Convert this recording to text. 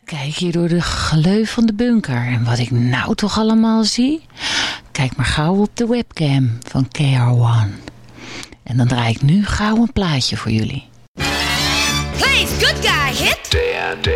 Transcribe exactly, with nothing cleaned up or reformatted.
Kijk hier door de gleuf van de bunker. En wat ik nou toch allemaal zie? Kijk maar gauw op de webcam van K R one. En dan draai ik nu gauw een plaatje voor jullie. Please, good guy, hit. Dan, Dan.